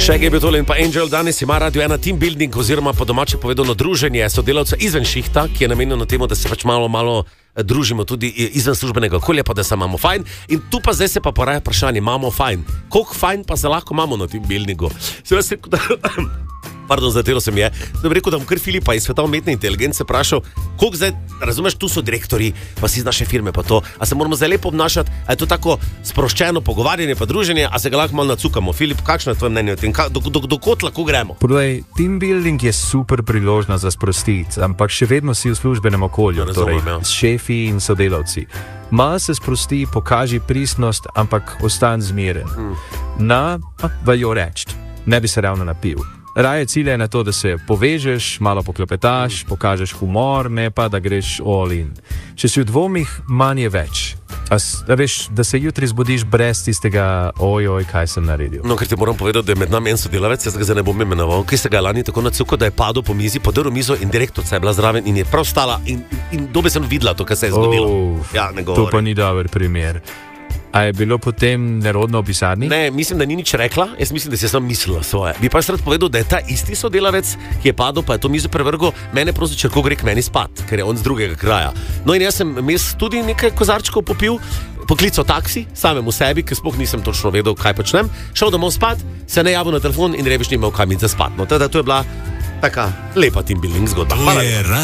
Še je bil tole in pa Angel, danes ima Radio 1 team building oziroma po domače povedano druženje sodelavcev izven šihta, ki je namenjeno temu, da se pač malo družimo tudi izven službenega okolja, pa da se imamo fajn. In tu pa zdaj se pa poraja vprašanje, imamo fajn. Koliko fajn pa se lahko imamo na team buildingu? Se vas rekel, da... Pardon, zatelo sem je. Da bi rekel, da bom kar Filipa iz sveta umetne inteligence vprašal, koliko zdaj, razumeš, tu so direktori, pa si iz naše firme pa to, a se moramo zdaj lepo obnašati, a je to tako sproščeno pogovarjanje pa druženje, a se ga lahko malo nacukamo. Filip, kakšno je tvoje mnenje o tem? Do kod lahko gremo? Podaj, team building je super priložnost za sprostiti, ampak še vedno si v službenem okolju, s šefi in sodelavci. Malo se sprosti, pokaži pristnost, ampak ostan zmeren. Vajo reči, ne bi se ravno napil. Raje cilj je na to, da se povežeš, malo poklepetaš, pokažeš humor, ne pa da greš all in. Če si v dvomih, manj je več. Veš, da se jutri zbudiš brez tistega ojoj, kaj sem naredil. No, ker ti moram povedati, da je med nami en sodelavec, jaz ga zdaj ne bom imenoval, ki se ga lani tako nacukal, da je padel po mizi, podrl mizo in direktorica je bila zraven in je prav stala in dobesedno videla to, kar se je zgodilo. Ja, ne govori. To pa ni dober primer. A je bilo potem nerodno v pisarni? Ne, mislim, da ni nič rekla. Jaz mislim, da si je samo mislila svoje. Bi pa rad povedal, da je ta isti sodelavec, ki je padel, pa je to mizo prevrgel, mene prosil, če lahko gre k meni spat, ker je on z drugega kraja. No in jaz sem tudi nekaj kozarčkov popil, poklical taksi, samemu sebi, ker sploh nisem točno vedel, kaj počnem, šel domov spat, se ne javil na telefon in reveč ni imel kam iti za spat. No, teda to je bila taka lepa team building zgodba. Hvala.